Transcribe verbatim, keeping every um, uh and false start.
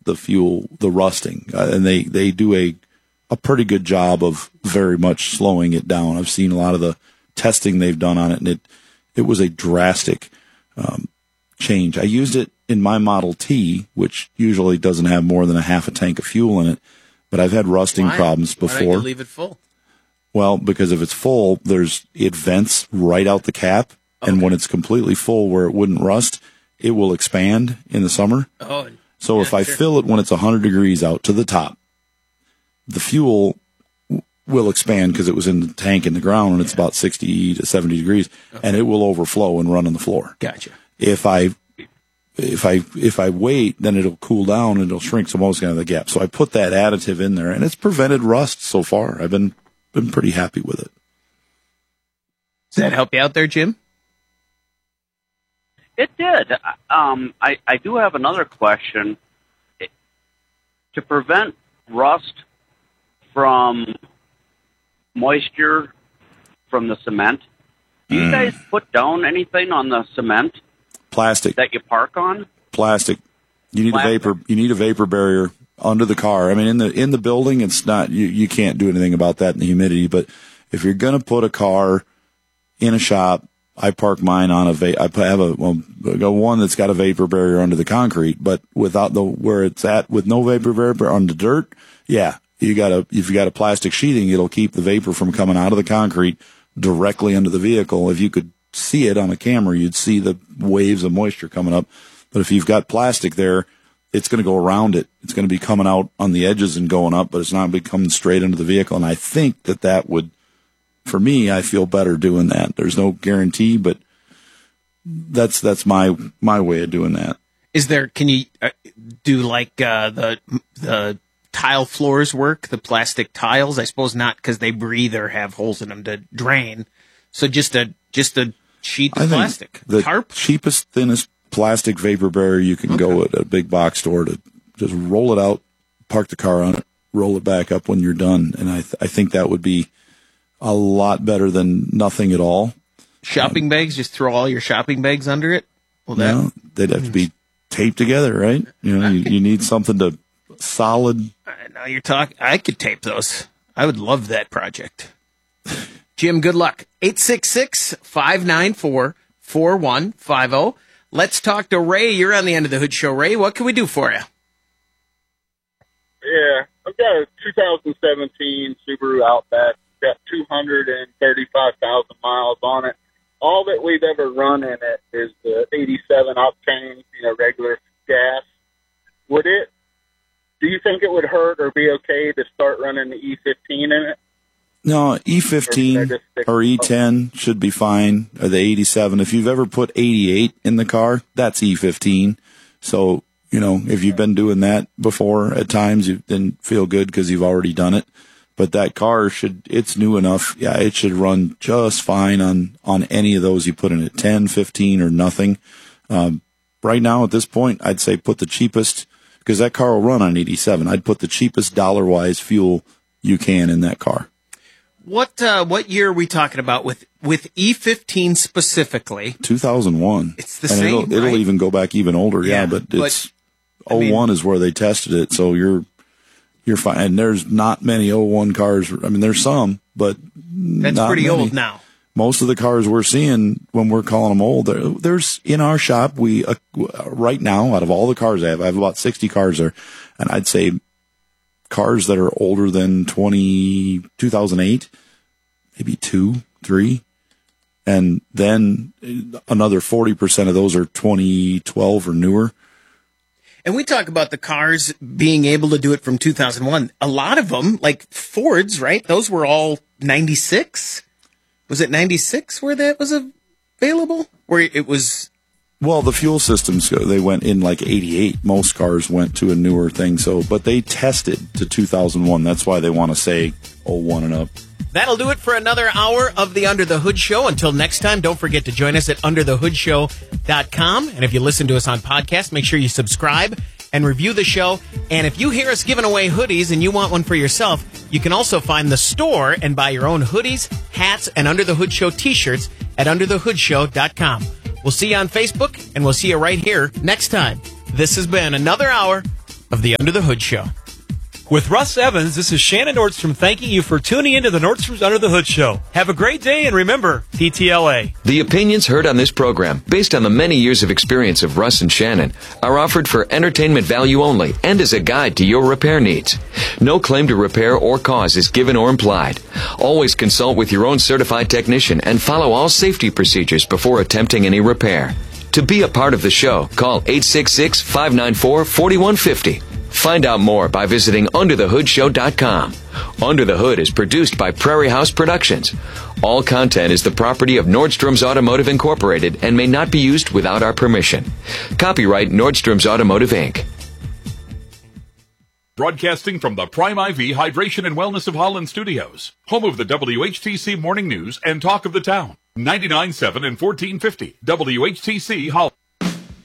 the fuel, the rusting, uh, and they, they do a, a pretty good job of very much slowing it down. I've seen a lot of the testing they've done on it, and it, it was a drastic, um, change. I used it in my Model T, which usually doesn't have more than a half a tank of fuel in it, but I've had rusting Why? problems Why before. don't you leave it full? Well, because if it's full, there's, it vents right out the cap. Okay. And when it's completely full where it wouldn't rust, it will expand in the summer. Oh, So yeah, if I sure. fill it when it's one hundred degrees out to the top, the fuel w- will expand because it was in the tank in the ground and it's about sixty to seventy degrees, Okay. and it will overflow and run on the floor. Gotcha. If I if I if I wait, then it'll cool down and it'll shrink some most kind of the gap. So I put that additive in there, and it's prevented rust so far. I've been been pretty happy with it. Does that help you out there, Jim? It did. Um, I, I do have another question. It, to prevent rust from moisture from the cement, do you Mm. guys put down anything on the cement Plastic. that you park on? Plastic. You need Plastic. a vapor. You need a vapor barrier under the car. I mean, in the in the building, it's not. You you can't do anything about that in the humidity. But if you're going to put a car in a shop, I park mine on a va- I have a well, I got one that's got a vapor barrier under the concrete, but without the where it's at with no vapor barrier on the dirt. Yeah, you got a if you got a plastic sheeting, it'll keep the vapor from coming out of the concrete directly under the vehicle. If you could see it on a camera, you'd see the waves of moisture coming up. But if you've got plastic there, it's going to go around it. It's going to be coming out on the edges and going up, but it's not going to be coming straight into the vehicle. And I think that that would, for me, I feel better doing that. There's no guarantee, but that's that's my my way of doing that. Is there? Can you uh, do like uh, the the tile floors work? The plastic tiles? I suppose not, because they breathe or have holes in them to drain. So just a just a sheet I of think plastic. the Tarp. cheapest, thinnest plastic vapor barrier you can go at a big box store to just roll it out, park the car on it, roll it back up when you're done. And I th- I think that would be a lot better than nothing at all. Shopping bags. Just throw all your shopping bags under it. Well, that No, they'd have to be taped together, right? You know, you, you need something to solid. now you're talking. I could tape those. I would love that project. Jim, good luck. eight six six, five nine four, four one five zero. Let's talk to Ray. You're on the End of the Hood Show. Ray, what can we do for you? Yeah, I've got a two thousand seventeen Subaru Outback. It's got two hundred thirty-five thousand miles on it. All that we've ever run in it is the eighty-seven octane, you know, regular gas. Would it, do you think it would hurt or be okay to start running the E fifteen in it? No, E fifteen or E ten should be fine, or the eighty-seven. If you've ever put eighty-eight in the car, that's E fifteen. So, you know, if you've been doing that before at times, you didn't feel good because you've already done it. But that car should, it's new enough. Yeah, it should run just fine on, on any of those you put in it, ten, fifteen, or nothing. Um, right now at this point, I'd say put the cheapest, because that car will run on eighty-seven. I'd put the cheapest dollar-wise fuel you can in that car. What uh, what year are we talking about with, with E fifteen specifically? two thousand one. It's the and same, It'll, it'll right? even go back even older, yeah, Yeah, but but, it's I mean- oh one is where they tested it, so you're you're fine. And there's not many oh one cars. I mean, there's some, but That's not pretty many. old now. Most of the cars we're seeing when we're calling them old, there, there's in our shop, we uh, right now, out of all the cars I have, I have about sixty cars there, and I'd say cars that are older than twenty, two thousand eight, maybe two, three. And then another forty percent of those are twenty twelve or newer. And we talk about the cars being able to do it from two thousand one. A lot of them, like Fords, right? Those were all ninety-six. Was it ninety-six where that was available? Where it was... Well, the fuel systems, they went in like eighty-eight. Most cars went to a newer thing. So, but they tested to two thousand one. That's why they want to say oh one and up. That'll do it for another hour of the Under the Hood Show. Until next time, don't forget to join us at under the hood show dot com. And if you listen to us on podcast, make sure you subscribe and review the show. And if you hear us giving away hoodies and you want one for yourself, you can also find the store and buy your own hoodies, hats, and Under the Hood Show t-shirts at under the hood show dot com. We'll see you on Facebook, and we'll see you right here next time. This has been another hour of the Under the Hood Show. With Russ Evans, this is Shannon Nordstrom thanking you for tuning into the Nordstrom's Under the Hood Show. Have a great day, and remember, P T L A. The opinions heard on this program, based on the many years of experience of Russ and Shannon, are offered for entertainment value only and as a guide to your repair needs. No claim to repair or cause is given or implied. Always consult with your own certified technician and follow all safety procedures before attempting any repair. To be a part of the show, call eight six six, five nine four, four one five zero. Find out more by visiting under the hood show dot com. Under the Hood is produced by Prairie House Productions. All content is the property of Nordstrom's Automotive Incorporated and may not be used without our permission. Copyright Nordstrom's Automotive, Incorporated. Broadcasting from the Prime I V Hydration and Wellness of Holland Studios, home of the W H T C Morning News and Talk of the Town. ninety-nine point seven and fourteen fifty W H T C Holland.